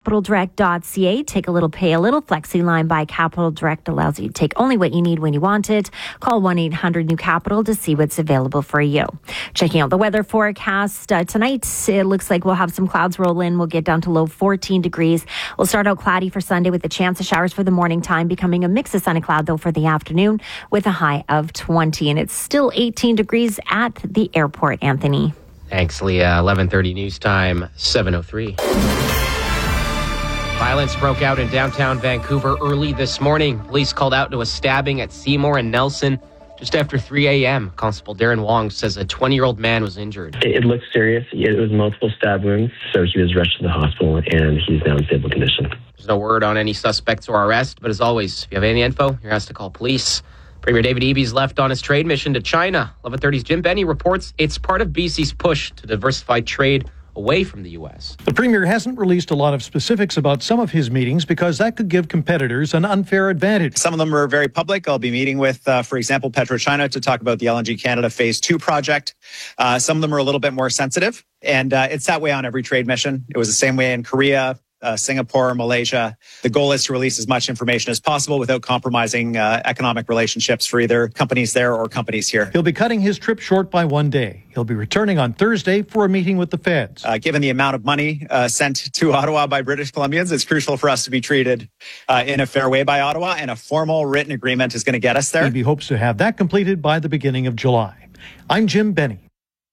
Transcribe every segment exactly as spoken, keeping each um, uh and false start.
capital direct dot c a. Take a little, pay a little. Flexi Line by Capital Direct allows you to take only what you need when you want it. Call one eight hundred new capital to see what's available for you. Checking out the weather forecast. Uh, tonight, it looks like we'll have some clouds roll in. We'll get down to low fourteen degrees. We'll start out cloudy for Sunday with a chance of showers for the morning time, becoming a mix of sun and cloud, though, for the afternoon with a high of twenty. And it's still eighteen degrees at the airport, Anthony. Thanks, Leah. eleven thirty news time, seven oh three. Violence broke out in downtown Vancouver early this morning. Police called out to a stabbing at Seymour and Nelson just after three a.m. Constable Darren Wong says a twenty-year-old man was injured. It, it looked serious. It was multiple stab wounds, so he was rushed to the hospital, and he's now in stable condition. There's no word on any suspects or arrest, but as always, if you have any info, you're asked to call police. Premier David Eby's left on his trade mission to China. eleven thirty's Jim Benny reports it's part of B C's push to diversify trade away from the U S. The Premier hasn't released a lot of specifics about some of his meetings because that could give competitors an unfair advantage. Some of them are very public. I'll be meeting with, uh, for example, PetroChina to talk about the L N G Canada Phase two project. Uh, some of them are a little bit more sensitive, and uh, it's that way on every trade mission. It was the same way in Korea, Uh, Singapore, Malaysia. The goal is to release as much information as possible without compromising uh, economic relationships for either companies there or companies here. He'll be cutting his trip short by one day. He'll be returning on Thursday for a meeting with the feds. Uh, given the amount of money uh, sent to Ottawa by British Columbians, it's crucial for us to be treated uh, in a fair way by Ottawa, and a formal written agreement is going to get us there. Eby hopes to have that completed by the beginning of July. I'm Jim Benny.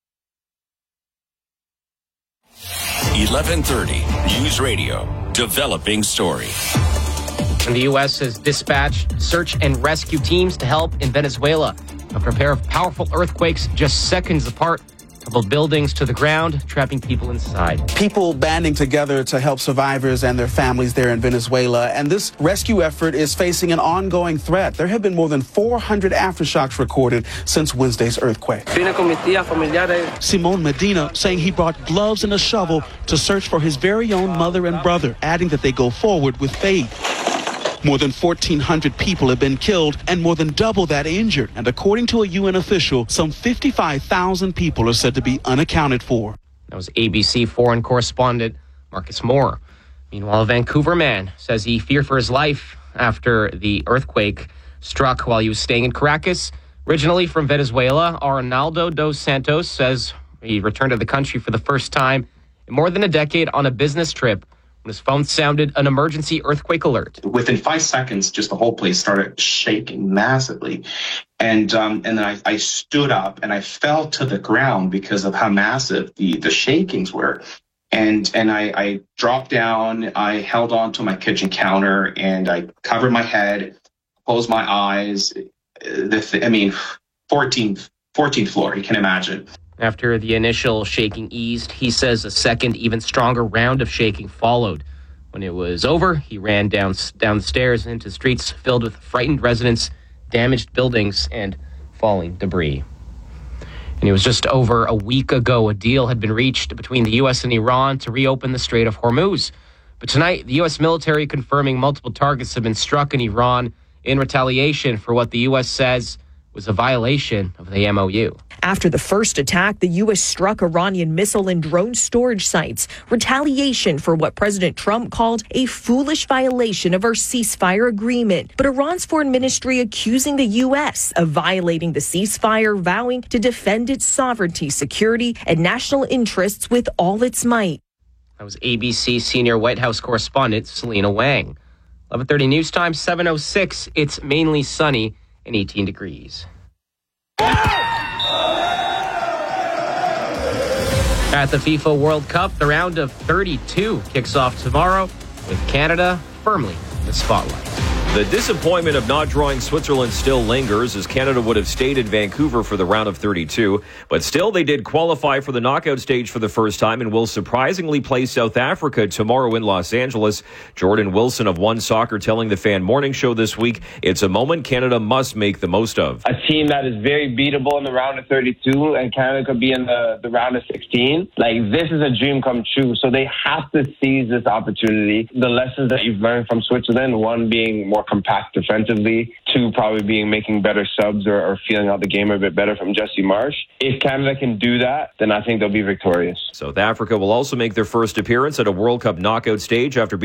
eleven thirty News Radio, developing story. And the U S has dispatched search and rescue teams to help in Venezuela. After a pair of powerful earthquakes just seconds apart leveled buildings to the ground, trapping people inside. People banding together to help survivors and their families there in Venezuela. And this rescue effort is facing an ongoing threat. There have been more than four hundred aftershocks recorded since Wednesday's earthquake. Simon Medina saying he brought gloves and a shovel to search for his very own mother and brother, adding that they go forward with faith. More than fourteen hundred people have been killed and more than double that injured. And according to a U N official, some fifty-five thousand people are said to be unaccounted for. That was A B C foreign correspondent Marcus Moore. Meanwhile, a Vancouver man says he feared for his life after the earthquake struck while he was staying in Caracas. Originally from Venezuela, Arnaldo dos Santos says he returned to the country for the first time in more than a decade on a business trip. His phone sounded an emergency earthquake alert. Within five seconds, just the whole place started shaking massively. And um, and then I, I stood up and I fell to the ground because of how massive the, the shakings were. And and I, I dropped down, I held on to my kitchen counter, and I covered my head, closed my eyes. The th- I mean, fourteenth, fourteenth floor, you can imagine. After the initial shaking eased, he says a second, even stronger round of shaking followed. When it was over, he ran down, down the stairs into streets filled with frightened residents, damaged buildings, and falling debris. And it was just over a week ago a deal had been reached between the U S and Iran to reopen the Strait of Hormuz. But tonight, the U S military confirming multiple targets have been struck in Iran in retaliation for what the U S says was a violation of the M O U. After the first attack, the U S struck Iranian missile and drone storage sites, retaliation for what President Trump called a foolish violation of our ceasefire agreement. But Iran's foreign ministry accusing the U S of violating the ceasefire, vowing to defend its sovereignty, security, and national interests with all its might. That was A B C senior White House correspondent Selena Wang. eleven thirty news time, seven oh six. It's mainly sunny and eighteen degrees. At the FIFA World Cup, the round of thirty-two kicks off tomorrow with Canada firmly in the spotlight. The disappointment of not drawing Switzerland still lingers, as Canada would have stayed in Vancouver for the round of thirty-two. But still, they did qualify for the knockout stage for the first time and will surprisingly play South Africa tomorrow in Los Angeles. Jordan Wilson of One Soccer telling the Fan Morning Show this week, it's a moment Canada must make the most of. A team that is very beatable in the round of thirty-two, and Canada could be in the, the round of sixteen. Like, this is a dream come true. So they have to seize this opportunity. The lessons that you've learned from Switzerland, one being more compact defensively, two probably being making better subs or, or feeling out the game a bit better from Jesse Marsh. If Canada can do that, then I think they'll be victorious. South Africa will also make their first appearance at a World Cup knockout stage after being